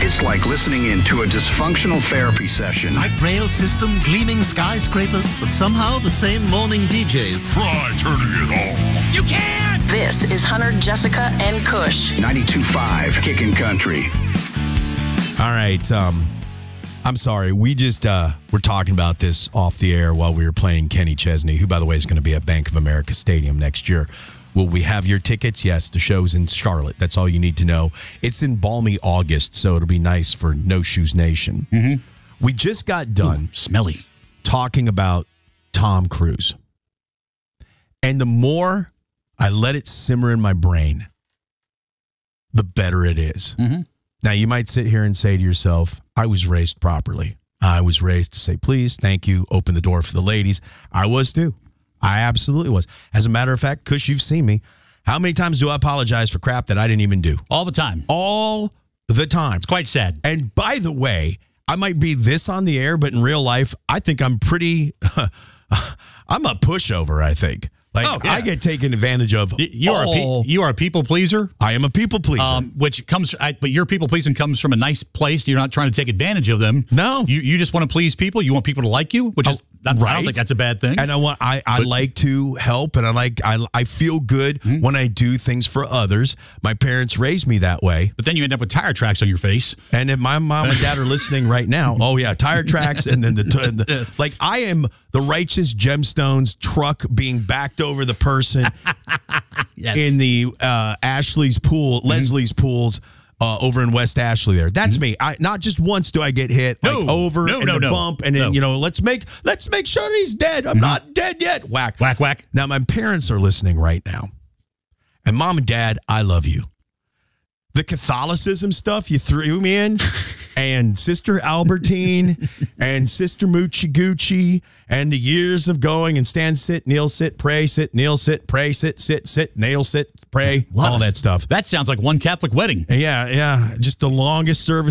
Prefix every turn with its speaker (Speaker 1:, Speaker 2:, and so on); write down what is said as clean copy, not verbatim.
Speaker 1: It's like listening into a dysfunctional therapy session.
Speaker 2: Light rail system, gleaming skyscrapers, but somehow the same morning DJs.
Speaker 3: Try turning it off.
Speaker 2: You can't!
Speaker 4: This is Hunter, Jessica, and Kush.
Speaker 1: 92.5 Kickin' Country.
Speaker 5: All right. I'm sorry. We just were talking about this off the air while we were playing Kenny Chesney, who, by the way, is going to be at Bank of America Stadium next year. Will we have your tickets? Yes, the show's in Charlotte. That's all you need to know. It's in balmy August, so it'll be nice for No Shoes Nation. Mm-hmm. We just got done
Speaker 6: smelly
Speaker 5: talking about Tom Cruise. And the more I let it simmer in my brain, the better it is. Mm-hmm. Now, you might sit here and say to yourself, I was raised properly. I was raised to say, please, thank you, open the door for the ladies. I was too. I absolutely was. As a matter of fact, Kush, you've seen me. How many times do I apologize for crap that I didn't even do?
Speaker 6: All the time.
Speaker 5: All the time.
Speaker 6: It's quite sad.
Speaker 5: And by the way, I might be this on the air, but in real life, I think I'm pretty, I'm a pushover, I think. Like, I get taken advantage of.
Speaker 6: You are a people pleaser.
Speaker 5: I am a people pleaser.
Speaker 6: But your people pleasing comes from a nice place. You're not trying to take advantage of them.
Speaker 5: No.
Speaker 6: You just want to please people. You want people to like you, which is, I don't think that's a bad thing.
Speaker 5: And I like to help, and I feel good when I do things for others. My parents raised me that way.
Speaker 6: But then you end up with tire tracks on your face.
Speaker 5: And if my mom and dad are listening right now, oh yeah, tire tracks, and then like I am the Righteous Gemstones truck being backed over the person in the Ashley's pool, Leslie's pools. Over in West Ashley there. That's me. Not just once do I get hit, over and bump, and then, let's make sure he's dead. I'm not dead yet. Whack.
Speaker 6: Whack, whack.
Speaker 5: Now, my parents are listening right now. And Mom and Dad, I love you. The Catholicism stuff you threw me in, and Sister Albertine, and Sister Moochie Gucci, and the years of going and stand, sit, kneel, sit, pray, sit, kneel, sit, pray, sit, nail, sit, pray, all that stuff.
Speaker 6: That sounds like one Catholic wedding.
Speaker 5: Yeah. Just the longest service